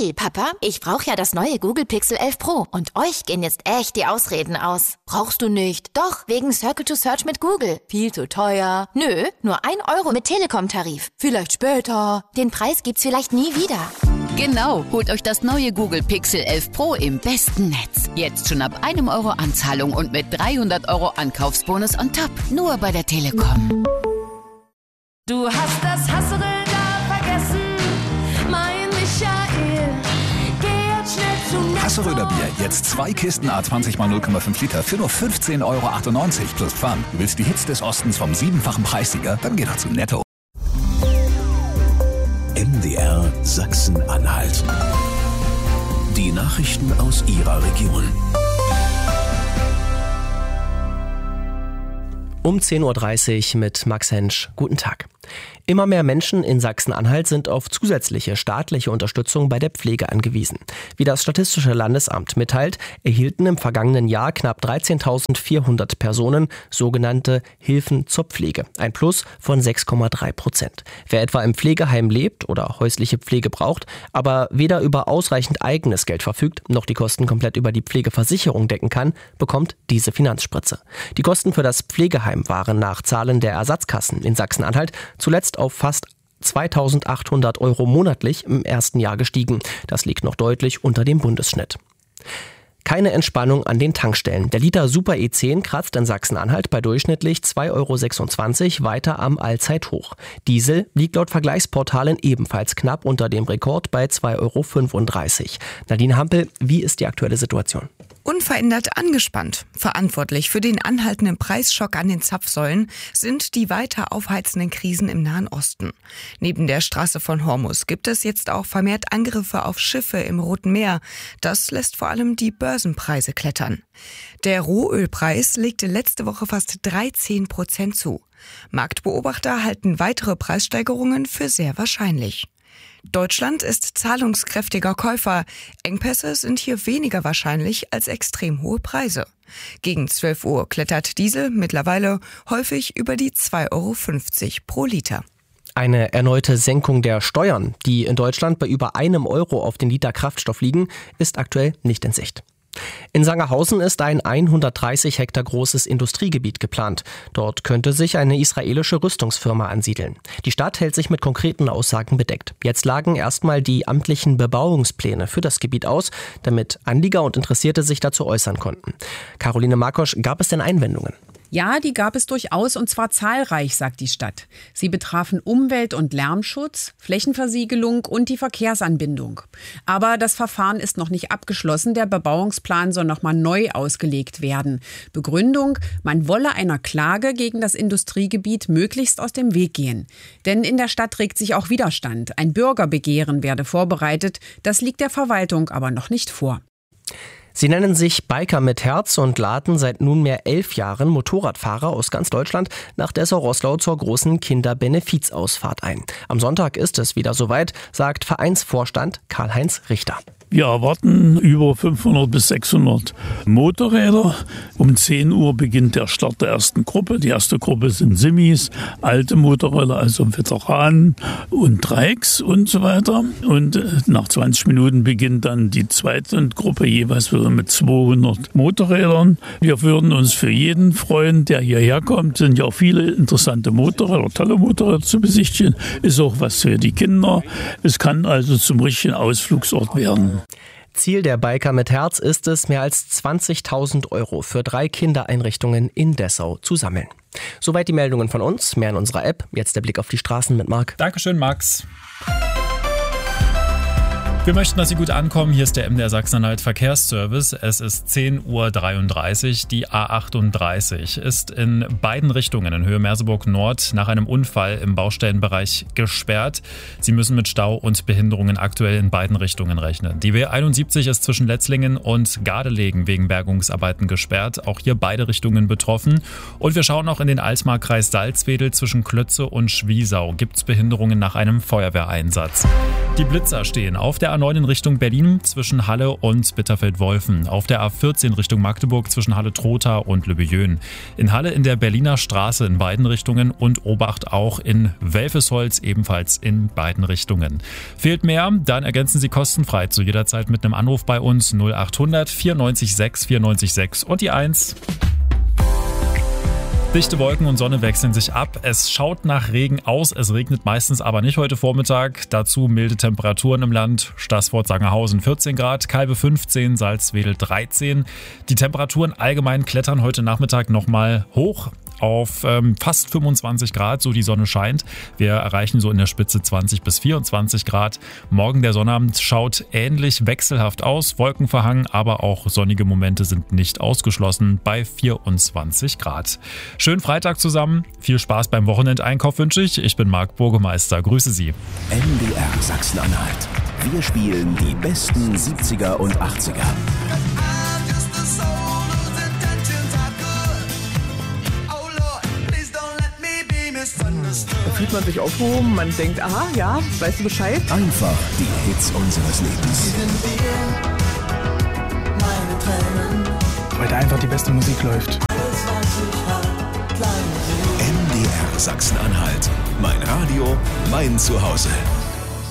Hey Papa, ich brauche ja das neue Google Pixel 11 Pro und euch gehen jetzt echt die Ausreden aus. Brauchst du nicht? Doch, wegen Circle to Search mit Google. Viel zu teuer. Nö, nur 1 Euro mit Telekom-Tarif. Vielleicht später. Den Preis gibt's vielleicht nie wieder. Genau, holt euch das neue Google Pixel 11 Pro im besten Netz. Jetzt schon ab 1 Euro Anzahlung und mit 300 Euro Ankaufsbonus on top. Nur bei der Telekom. Du hast das Hasseröder vergessen, mein Michael. Geh jetzt schnell zu Netto. Hasseröder Bier, jetzt 2 Kisten A20 x 0,5 Liter für nur 15,98 Euro plus Pfand. Du willst die Hits des Ostens vom 7-fachen Preissieger? Dann geh doch zu Netto. MDR Sachsen-Anhalt. Die Nachrichten aus Ihrer Region. Um 10.30 Uhr mit Max Hensch. Guten Tag. Immer mehr Menschen in Sachsen-Anhalt sind auf zusätzliche staatliche Unterstützung bei der Pflege angewiesen. Wie das Statistische Landesamt mitteilt, erhielten im vergangenen Jahr knapp 13.400 Personen sogenannte Hilfen zur Pflege. Ein Plus von 6,3%. Wer etwa im Pflegeheim lebt oder häusliche Pflege braucht, aber weder über ausreichend eigenes Geld verfügt, noch die Kosten komplett über die Pflegeversicherung decken kann, bekommt diese Finanzspritze. Die Kosten für das Pflegeheim waren nach Zahlen der Ersatzkassen in Sachsen-Anhalt zuletzt auf fast 2.800 Euro monatlich im ersten Jahr gestiegen. Das liegt noch deutlich unter dem Bundesschnitt. Keine Entspannung an den Tankstellen. Der Liter Super E10 kratzt in Sachsen-Anhalt bei durchschnittlich 2,26 Euro weiter am Allzeithoch. Diesel liegt laut Vergleichsportalen ebenfalls knapp unter dem Rekord bei 2,35 Euro. Nadine Hampel, wie ist die aktuelle Situation? Unverändert angespannt. Verantwortlich für den anhaltenden Preisschock an den Zapfsäulen sind die weiter aufheizenden Krisen im Nahen Osten. Neben der Straße von Hormuz gibt es jetzt auch vermehrt Angriffe auf Schiffe im Roten Meer. Das lässt vor allem die Börsenpreise klettern. Der Rohölpreis legte letzte Woche fast 13% zu. Marktbeobachter halten weitere Preissteigerungen für sehr wahrscheinlich. Deutschland ist zahlungskräftiger Käufer. Engpässe sind hier weniger wahrscheinlich als extrem hohe Preise. Gegen 12 Uhr klettert Diesel mittlerweile häufig über die 2,50 Euro pro Liter. Eine erneute Senkung der Steuern, die in Deutschland bei über 1 Euro auf den Liter Kraftstoff liegen, ist aktuell nicht in Sicht. In Sangerhausen ist ein 130 Hektar großes Industriegebiet geplant. Dort könnte sich eine israelische Rüstungsfirma ansiedeln. Die Stadt hält sich mit konkreten Aussagen bedeckt. Jetzt lagen erstmal die amtlichen Bebauungspläne für das Gebiet aus, damit Anlieger und Interessierte sich dazu äußern konnten. Caroline Markosch, gab es denn Einwendungen? Ja, die gab es durchaus und zwar zahlreich, sagt die Stadt. Sie betrafen Umwelt- und Lärmschutz, Flächenversiegelung und die Verkehrsanbindung. Aber das Verfahren ist noch nicht abgeschlossen. Der Bebauungsplan soll nochmal neu ausgelegt werden. Begründung, man wolle einer Klage gegen das Industriegebiet möglichst aus dem Weg gehen. Denn in der Stadt regt sich auch Widerstand. Ein Bürgerbegehren werde vorbereitet. Das liegt der Verwaltung aber noch nicht vor. Sie nennen sich Biker mit Herz und laden seit nunmehr 11 Jahren Motorradfahrer aus ganz Deutschland nach Dessau-Roßlau zur großen Kinderbenefizausfahrt ein. Am Sonntag ist es wieder soweit, sagt Vereinsvorstand Karl-Heinz Richter. Wir erwarten über 500 bis 600 Motorräder. Um 10 Uhr beginnt der Start der ersten Gruppe. Die erste Gruppe sind Simis, alte Motorräder, also Veteranen und Dreiecks und so weiter. Und nach 20 Minuten beginnt dann die zweite Gruppe, jeweils wieder mit 200 Motorrädern. Wir würden uns für jeden freuen, der hierher kommt. Es sind ja auch viele interessante Motorräder, tolle Motorräder zu besichtigen. Ist auch was für die Kinder. Es kann also zum richtigen Ausflugsort werden. Ziel der Biker mit Herz ist es, mehr als 20.000 Euro für 3 Kindereinrichtungen in Dessau zu sammeln. Soweit die Meldungen von uns, mehr in unserer App. Jetzt der Blick auf die Straßen mit Marc. Dankeschön, Max. Wir möchten, dass Sie gut ankommen. Hier ist der MDR Sachsen-Anhalt Verkehrsservice. Es ist 10.33 Uhr. Die A38 ist in beiden Richtungen in Höhe Merseburg Nord nach einem Unfall im Baustellenbereich gesperrt. Sie müssen mit Stau und Behinderungen aktuell in beiden Richtungen rechnen. Die B71 ist zwischen Letzlingen und Gardelegen wegen Bergungsarbeiten gesperrt. Auch hier beide Richtungen betroffen. Und wir schauen noch in den Alsmarkreis Salzwedel zwischen Klötze und Schwiesau. Gibt es Behinderungen nach einem Feuerwehreinsatz. Die Blitzer stehen auf der der A9 in Richtung Berlin zwischen Halle und Bitterfeld-Wolfen. Auf der A14 Richtung Magdeburg zwischen Halle-Trotha und Löbejön. In Halle in der Berliner Straße in beiden Richtungen und Obacht auch in Welfesholz ebenfalls in beiden Richtungen. Fehlt mehr? Dann ergänzen Sie kostenfrei zu jeder Zeit mit einem Anruf bei uns 0800 94 6 94 6 und die 1. Dichte Wolken und Sonne wechseln sich ab. Es schaut nach Regen aus. Es regnet meistens aber nicht heute Vormittag. Dazu milde Temperaturen im Land. Staßfurt Sangerhausen 14 Grad, Calbe 15, Salzwedel 13. Die Temperaturen allgemein klettern heute Nachmittag nochmal hoch auf fast 25 Grad, so die Sonne scheint. Wir erreichen so in der Spitze 20 bis 24 Grad. Morgen der Sonnabend schaut ähnlich wechselhaft aus. Wolkenverhangen, aber auch sonnige Momente sind nicht ausgeschlossen bei 24 Grad. Schönen Freitag zusammen. Viel Spaß beim Wochenendeinkauf wünsche ich. Ich bin Marc Burgemeister. Grüße Sie. MDR Sachsen-Anhalt. Wir spielen die besten 70er und 80er. Da fühlt man sich aufgehoben, man denkt, aha, ja, weißt du Bescheid? Einfach die Hits unseres Lebens. Weil da einfach die beste Musik läuft. MDR Sachsen-Anhalt. Mein Radio, mein Zuhause.